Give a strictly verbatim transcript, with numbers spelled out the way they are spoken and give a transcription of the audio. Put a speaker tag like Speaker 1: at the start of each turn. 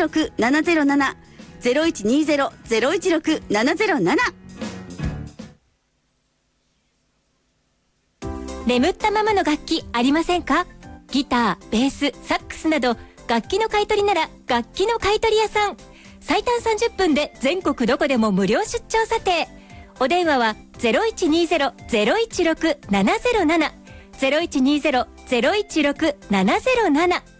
Speaker 1: ろく ななゼロなな ゼロいちにゼロ ゼロいちろく ななゼロなな。
Speaker 2: 眠ったままの楽器ありませんか？ギター、ベース、サックスなど楽器の買い取りなら楽器の買い取り屋さん。最短さんじゅっぷんで全国どこでも無料出張査定。お電話は ゼロいちにゼロ ゼロいちろく ななゼロなな ゼロいちにゼロ ゼロいちろく ななゼロなな。